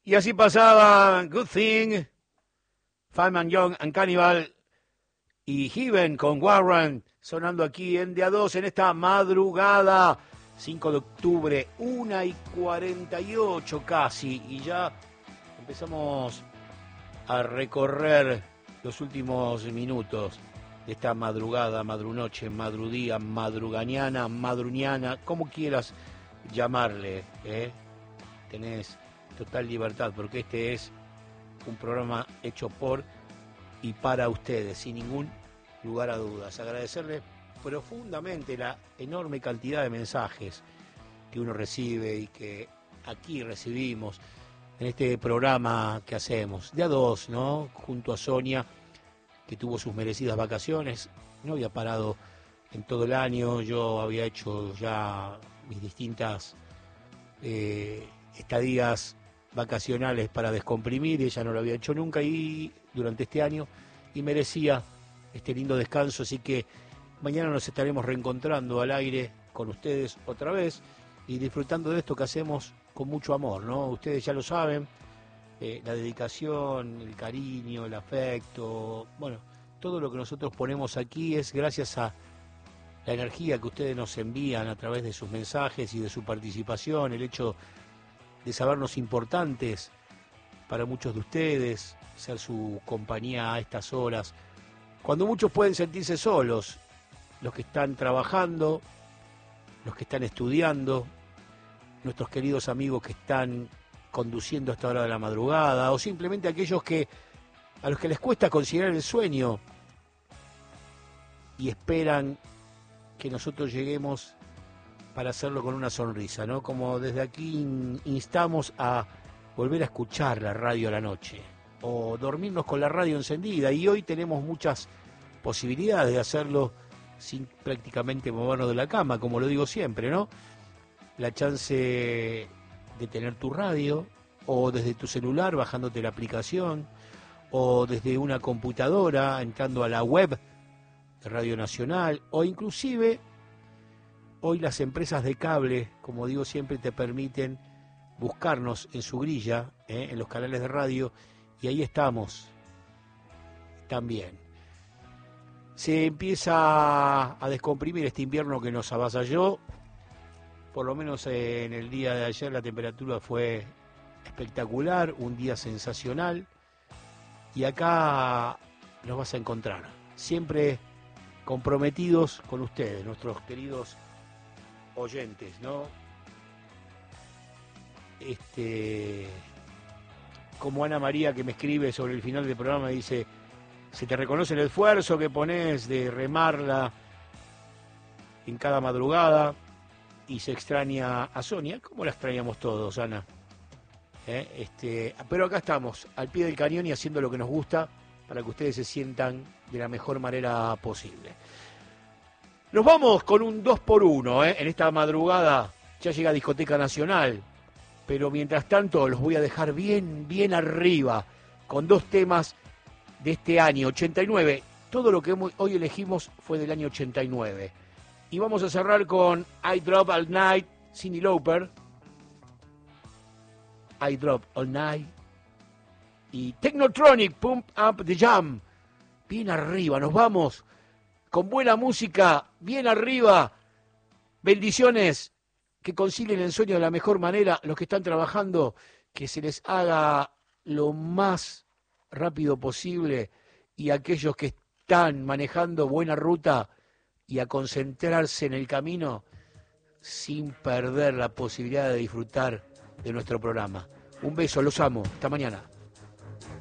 Y así pasaban Good Thing, Fireman Young and Cannibal y Heaven con Warren, sonando aquí en De a dos en esta madrugada, 5 de octubre, 1:48 casi, y ya empezamos a recorrer los últimos minutos de esta madrugada, madrunoche, madrudía, madrugañana, madruñana, como quieras llamarle, tenés total libertad, porque este es un programa hecho por y para ustedes, sin ningún lugar a dudas. Agradecerles profundamente la enorme cantidad de mensajes que uno recibe y que aquí recibimos en este programa que hacemos, de a dos, ¿no? Junto a Sonia, que tuvo sus merecidas vacaciones, no había parado en todo el año, yo había hecho ya mis distintas estadías vacacionales para descomprimir, ella no lo había hecho nunca y durante este año, y merecía este lindo descanso, así que mañana nos estaremos reencontrando al aire con ustedes otra vez y disfrutando de esto que hacemos con mucho amor, ¿no? Ustedes ya lo saben, la dedicación, el cariño, el afecto, bueno, todo lo que nosotros ponemos aquí es gracias a la energía que ustedes nos envían a través de sus mensajes y de su participación, el hecho de sabernos importantes para muchos de ustedes, ser su compañía a estas horas, cuando muchos pueden sentirse solos, los que están trabajando, los que están estudiando, nuestros queridos amigos que están conduciendo a esta hora de la madrugada, o simplemente aquellos a los que les cuesta considerar el sueño y esperan que nosotros lleguemos para hacerlo con una sonrisa, ¿no? Como desde aquí instamos a volver a escuchar la radio a la noche o dormirnos con la radio encendida, y hoy tenemos muchas posibilidades de hacerlo sin prácticamente movernos de la cama, como lo digo siempre, ¿no? La chance de tener tu radio o desde tu celular bajándote la aplicación o desde una computadora entrando a la web de Radio Nacional, o inclusive hoy las empresas de cable, como digo siempre, te permiten buscarnos en su grilla, en los canales de radio, y ahí estamos también. Se empieza a descomprimir este invierno que nos avasalló, por lo menos en el día de ayer la temperatura fue espectacular, un día sensacional, y acá nos vas a encontrar, siempre comprometidos con ustedes, nuestros queridos oyentes, ¿no? Como Ana María, que me escribe sobre el final del programa, dice: se te reconoce el esfuerzo que pones de remarla en cada madrugada, y se extraña a Sonia, como la extrañamos todos, Ana. Pero acá estamos, al pie del cañón y haciendo lo que nos gusta para que ustedes se sientan de la mejor manera posible. Nos vamos con un 2x1, en esta madrugada. Ya llega Discoteca Nacional, pero mientras tanto los voy a dejar bien, bien arriba, con dos temas de este año, 89. Todo lo que hoy elegimos fue del año 89. Y vamos a cerrar con I Drop All Night, Cyndi Lauper. I Drop All Night. Y Technotronic, Pump Up the Jam. Bien arriba, nos vamos con buena música, bien arriba. Bendiciones, que concilien el sueño de la mejor manera. Los que están trabajando, que se les haga lo más rápido posible. Y aquellos que están manejando buena ruta y a concentrarse en el camino sin perder la posibilidad de disfrutar de nuestro programa. Un beso, los amo. Hasta mañana.